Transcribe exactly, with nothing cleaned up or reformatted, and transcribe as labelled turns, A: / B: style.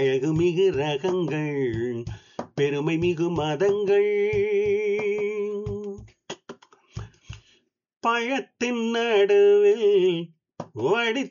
A: அழகு மிகு ரகங்கள், பெருமை மிகு மதங்கள், பழத்தின் நடுவில் வடி